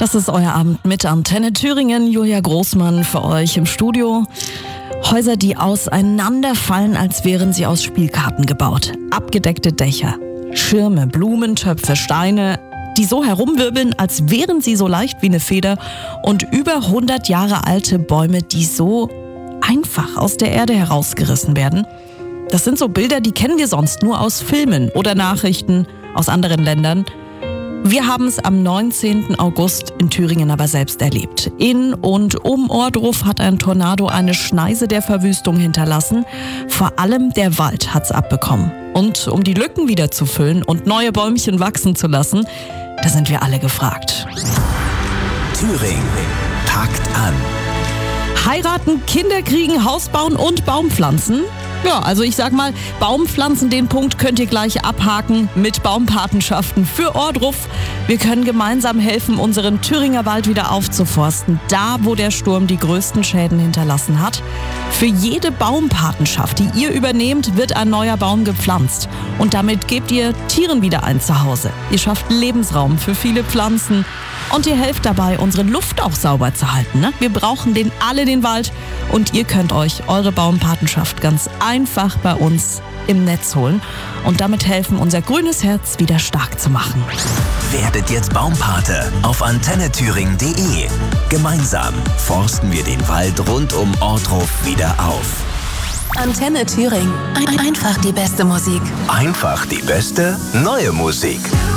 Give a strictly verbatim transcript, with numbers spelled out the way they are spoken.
Das ist euer Abend mit Antenne Thüringen. Julia Großmann für euch im Studio. Häuser, die auseinanderfallen, als wären sie aus Spielkarten gebaut. Abgedeckte Dächer, Schirme, Blumentöpfe, Steine, die so herumwirbeln, als wären sie so leicht wie eine Feder. Und über hundert Jahre alte Bäume, die so einfach aus der Erde herausgerissen werden. Das sind so Bilder, die kennen wir sonst nur aus Filmen oder Nachrichten aus anderen Ländern. Wir haben es am neunzehnten August in Thüringen aber selbst erlebt. In und um Ohrdruf hat ein Tornado eine Schneise der Verwüstung hinterlassen. Vor allem der Wald hat's abbekommen. Und um die Lücken wieder zu füllen und neue Bäumchen wachsen zu lassen, da sind wir alle gefragt. Thüringen packt an. Heiraten, Kinder kriegen, Haus bauen und Baumpflanzen? Ja, also ich sag mal, Baumpflanzen, den Punkt könnt ihr gleich abhaken mit Baumpatenschaften für Ohrdruf. Wir können gemeinsam helfen, unseren Thüringer Wald wieder aufzuforsten, da wo der Sturm die größten Schäden hinterlassen hat. Für jede Baumpatenschaft, die ihr übernehmt, wird ein neuer Baum gepflanzt. Und damit gebt ihr Tieren wieder ein Zuhause. Ihr schafft Lebensraum für viele Pflanzen. Und ihr helft dabei, unsere Luft auch sauber zu halten. Ne? Wir brauchen den alle, den Wald. Und ihr könnt euch eure Baumpatenschaft ganz einfach bei uns im Netz holen. Und damit helfen, unser grünes Herz wieder stark zu machen. Werdet jetzt Baumpate auf antenne thüringen punkt de. Gemeinsam forsten wir den Wald rund um Ohrdruf wieder auf. Antenne Thüringen. Ein- Einfach die beste Musik. Einfach die beste neue Musik.